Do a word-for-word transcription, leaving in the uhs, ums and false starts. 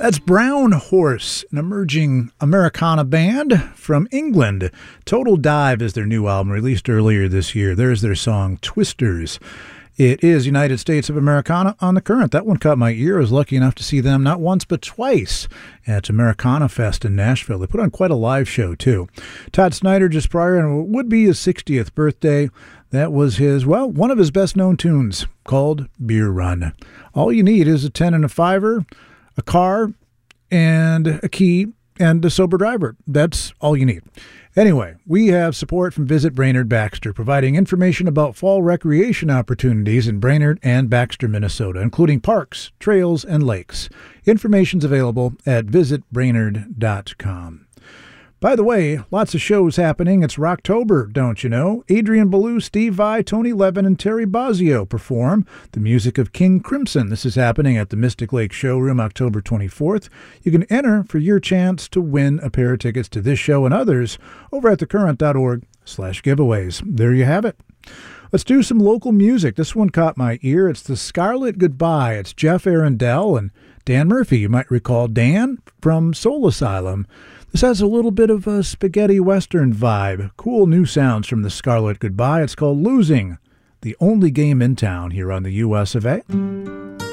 That's Brown Horse, an emerging Americana band from England. Total Dive is their new album, released earlier this year. There's their song, Twisters. It is United States of Americana on the Current. That one caught my ear. I was lucky enough to see them not once but twice at Americana Fest in Nashville. They put on quite a live show, too. Todd Snider just prior, and it would be his sixtieth birthday. That was his, well, one of his best-known tunes, called Beer Run. All you need is a ten and a fiver, a car, and a key, and a sober driver. That's all you need. Anyway, we have support from Visit Brainerd Baxter, providing information about fall recreation opportunities in Brainerd and Baxter, Minnesota, including parks, trails, and lakes. Information's available at visit brainerd dot com. By the way, lots of shows happening. It's Rocktober, don't you know? Adrian Ballou, Steve Vai, Tony Levin, and Terry Bozzio perform the music of King Crimson. This is happening at the Mystic Lake Showroom October twenty-fourth. You can enter for your chance to win a pair of tickets to this show and others over at thecurrent.org slash giveaways. There you have it. Let's do some local music. This one caught my ear. It's The Scarlet Goodbye. It's Jeff Arundel and Dan Murphy. You might recall Dan from Soul Asylum. This has a little bit of a spaghetti western vibe. Cool new sounds from The Scarlet Goodbye. It's called Losing, the only game in town here on the U S of A.